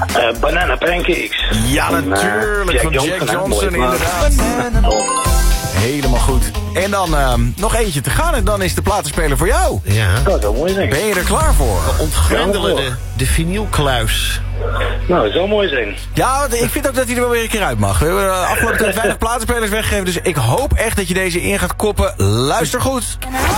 Banana Pancakes. Ja, natuurlijk. Van Jack Johnson, inderdaad. Helemaal goed. En dan nog eentje te gaan en dan is de platenspeler voor jou. Ja. Dat zou mooi zijn. Ben je er klaar voor? We ontgrendelen de vinylkluis. Nou, dat zou mooi zijn. Ja, ik vind ook dat hij er wel weer een keer uit mag. We hebben de afgelopen tijd weinig platenspelers weggegeven, dus ik hoop echt dat je deze in gaat koppen. Luister goed.